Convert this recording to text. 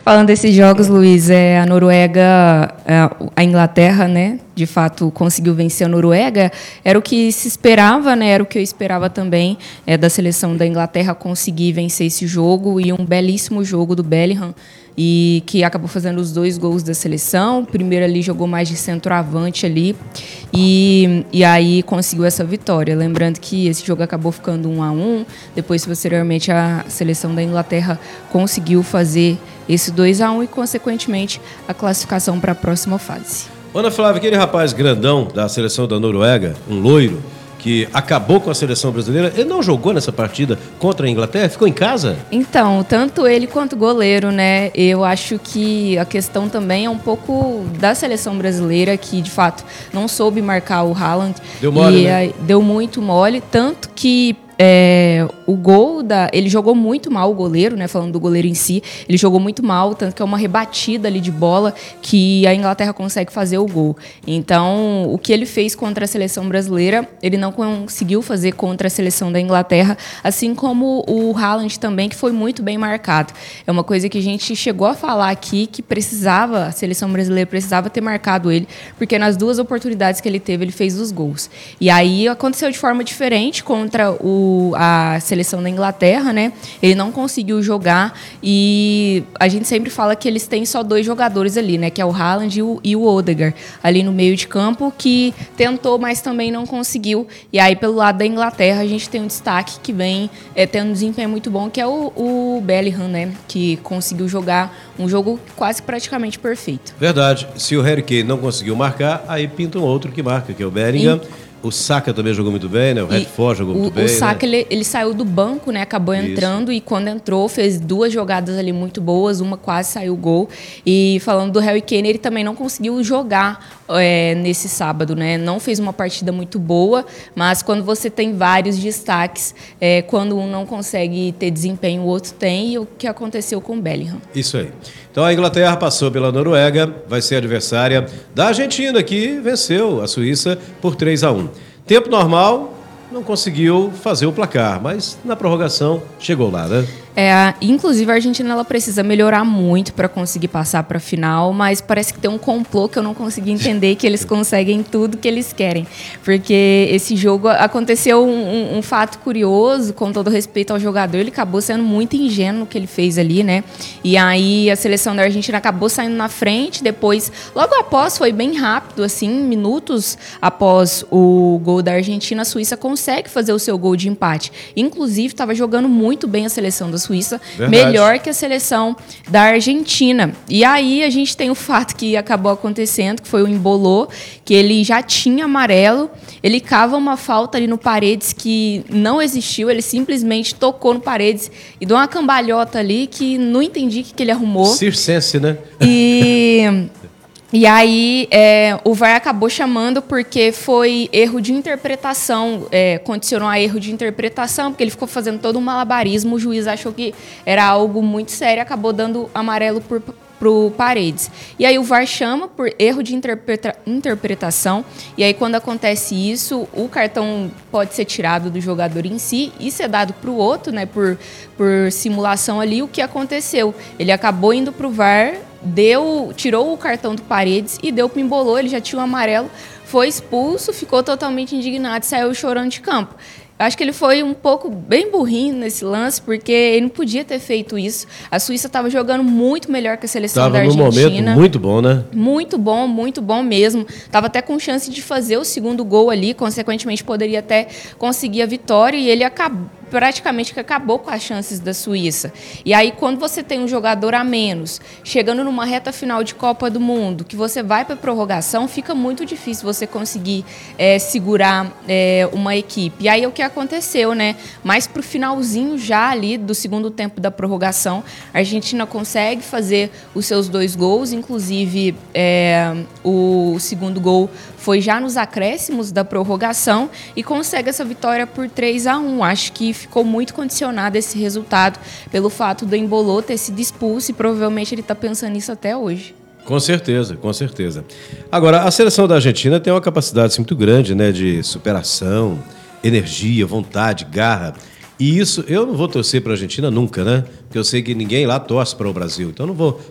Falando desses jogos, Luiz, a Noruega, a Inglaterra, né, de fato conseguiu vencer a Noruega. Era o que se esperava, né, era o que eu esperava também da seleção da Inglaterra conseguir vencer esse jogo, e um belíssimo jogo do Bellingham, e que acabou fazendo os 2 gols da seleção. O primeiro ali jogou mais de centroavante ali, e aí conseguiu essa vitória. Lembrando que esse jogo acabou ficando 1-1, depois posteriormente a seleção da Inglaterra conseguiu fazer esse 2-1 e, consequentemente, a classificação para a próxima fase. Ana Flávia, aquele rapaz grandão da seleção da Noruega, um loiro, que acabou com a seleção brasileira, ele não jogou nessa partida contra a Inglaterra? Ficou em casa? Então, tanto ele quanto o goleiro, né? Eu acho que a questão também é um pouco da seleção brasileira, que de fato não soube marcar o Haaland. Deu mole, né? Deu muito mole, tanto que o gol ele jogou muito mal, o goleiro, né? Falando do goleiro em si, ele jogou muito mal, tanto que é uma rebatida ali de bola que a Inglaterra consegue fazer o gol. Então, o que ele fez contra a seleção brasileira, ele não conseguiu fazer contra a seleção da Inglaterra, assim como o Haaland também, que foi muito bem marcado. É uma coisa que a gente chegou a falar aqui, que a seleção brasileira precisava ter marcado ele, porque nas 2 oportunidades que ele teve, ele fez os gols. E aí aconteceu de forma diferente contra a seleção da Inglaterra, né? Ele não conseguiu jogar, e a gente sempre fala que eles têm só 2 jogadores ali, né? Que é o Haaland e o Odegaard, ali no meio de campo, que tentou, mas também não conseguiu. E aí, pelo lado da Inglaterra, a gente tem um destaque que vem tendo um desempenho muito bom, que é o Bellingham, né? Que conseguiu jogar um jogo quase praticamente perfeito. Verdade. Se o Harry Kane não conseguiu marcar, aí pinta um outro que marca, que é o Bellingham. O Saka também jogou muito bem, né? O Redford jogou muito bem. O Saka, né? ele saiu do banco, né? Acabou entrando. Isso. E quando entrou, fez 2 jogadas ali muito boas. Uma quase saiu o gol. E falando do Harry Kane, ele também não conseguiu jogar nesse sábado, né? Não fez uma partida muito boa, mas quando você tem vários destaques, quando um não consegue ter desempenho, o outro tem. E o que aconteceu com o Bellingham. Isso aí. Então a Inglaterra passou pela Noruega, vai ser adversária da Argentina, que venceu a Suíça por 3-1. Tempo normal, não conseguiu fazer o placar, mas na prorrogação chegou lá, né? Inclusive a Argentina ela precisa melhorar muito para conseguir passar para a final, mas parece que tem um complô que eu não consegui entender, que eles conseguem tudo que eles querem. Porque esse jogo aconteceu um fato curioso, com todo respeito ao jogador, ele acabou sendo muito ingênuo no que ele fez ali, né? E aí a seleção da Argentina acabou saindo na frente, depois, logo após, foi bem rápido, assim, minutos após o gol da Argentina, a Suíça consegue fazer o seu gol de empate. Inclusive, estava jogando muito bem a seleção da Suíça, verdade, melhor que a seleção da Argentina. E aí a gente tem o fato que acabou acontecendo, que foi o Embolou, que ele já tinha amarelo, ele cava uma falta ali no Paredes que não existiu, ele simplesmente tocou no Paredes e deu uma cambalhota ali que não entendi o que ele arrumou. Circense, né? E aí o VAR acabou chamando porque foi erro de interpretação, condicionou a erro de interpretação, porque ele ficou fazendo todo um malabarismo, o juiz achou que era algo muito sério, acabou dando amarelo pro Paredes. E aí o VAR chama por erro de interpretação, e aí quando acontece isso, o cartão pode ser tirado do jogador em si e ser dado para o outro, né, por simulação ali. O que aconteceu? Ele acabou indo pro VAR, tirou o cartão do Paredes e deu pro Embolou, ele já tinha o amarelo, foi expulso, ficou totalmente indignado e saiu chorando de campo. Acho que ele foi um pouco bem burrinho nesse lance, porque ele não podia ter feito isso. A Suíça estava jogando muito melhor que a seleção da Argentina. Estava num momento muito bom, né? Muito bom mesmo. Estava até com chance de fazer o segundo gol ali, consequentemente poderia até conseguir a vitória, e ele praticamente acabou com as chances da Suíça. E aí, quando você tem um jogador a menos, chegando numa reta final de Copa do Mundo, que você vai para a prorrogação, fica muito difícil você conseguir segurar uma equipe. E aí, o que aconteceu, né? Mais pro finalzinho já ali do segundo tempo da prorrogação, a Argentina consegue fazer os seus 2 gols, inclusive o segundo gol foi já nos acréscimos da prorrogação, e consegue essa vitória por 3-1. Acho que ficou muito condicionado esse resultado pelo fato do Embolou ter sido expulso, e provavelmente ele está pensando nisso até hoje. Com certeza, com certeza. Agora, a seleção da Argentina tem uma capacidade muito grande, né, de superação, energia, vontade, garra. E isso, eu não vou torcer para a Argentina nunca, né? Porque eu sei que ninguém lá torce para o Brasil. Então, não vou